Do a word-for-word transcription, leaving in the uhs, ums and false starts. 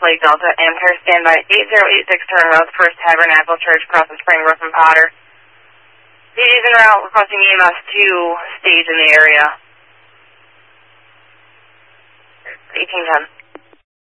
Lake Delta, Amherst, standby eight zero eight six, turn west, First Tabernacle Church, across the Spring Roof and Potter. D J's en route, requesting E M S two stage in the area. eighteen ten.